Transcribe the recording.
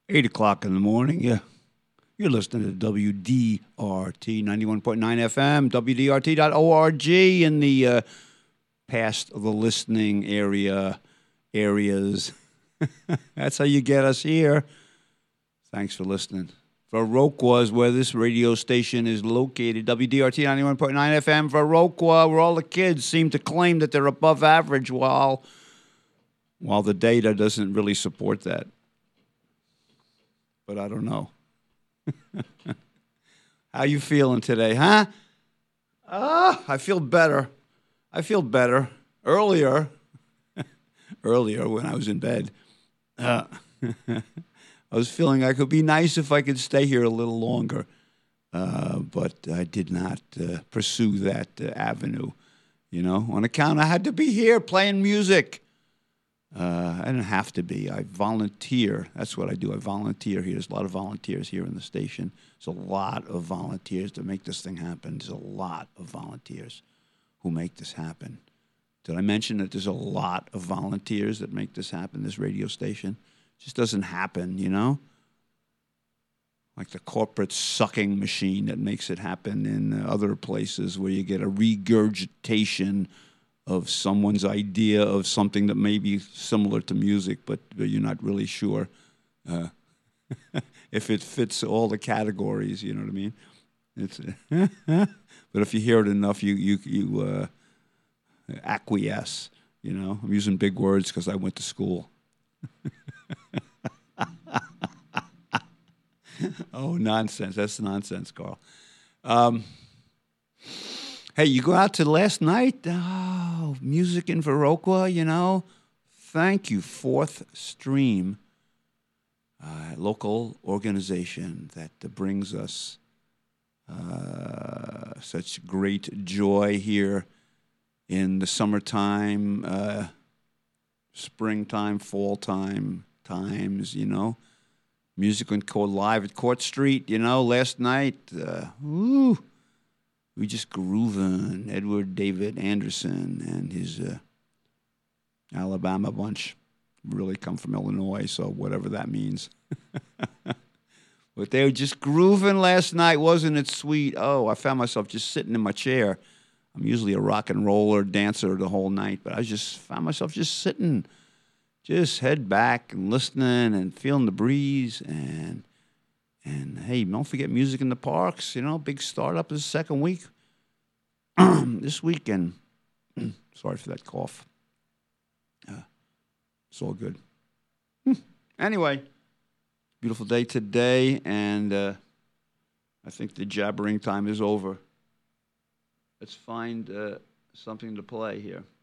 8 o'clock in the morning. Yeah. You're listening to WDRT 91.9 FM, WDRT.org in the past the listening areas. That's how you get us here. Thanks for listening. Viroqua is where this radio station is located. WDRT 91.9 FM, Viroqua, where all the kids seem to claim that they're above average while the data doesn't really support that. But I don't know. How you feeling today, huh? I feel better. Earlier when I was in bed, I was feeling like it would be nice if I could stay here a little longer, but I did not pursue that avenue, on account I had to be here playing music. I didn't have to be. I volunteer. That's what I do. I volunteer here. There's a lot of volunteers here in the station. There's a lot of volunteers to make this thing happen. There's a lot of volunteers who make this happen. Did I mention that there's a lot of volunteers that make this happen, this radio station? It just doesn't happen, Like the corporate sucking machine that makes it happen in other places where you get a regurgitation of someone's idea of something that may be similar to music, but you're not really sure if it fits all the categories. You know what I mean? It's but if you hear it enough, you acquiesce. I'm using big words because I went to school. Oh, nonsense! That's nonsense, Carl. Hey, you go out to last night? Oh, music in Viroqua, Thank you, Fourth Stream, local organization that brings us such great joy here in the summertime, springtime, fall times, Music and Co live at Court Street, last night. We just grooving. Edward David Anderson and his Alabama bunch really come from Illinois, so whatever that means. But they were just grooving last night. Wasn't it sweet? Oh, I found myself just sitting in my chair. I'm usually a rock and roller dancer the whole night, but I just found myself just sitting, just head back and listening and feeling the breeze. And hey, don't forget Music in the Parks. Big startup this second week. This weekend. Sorry for that cough. It's all good. Anyway, beautiful day today, and I think the jabbering time is over. Let's find something to play here.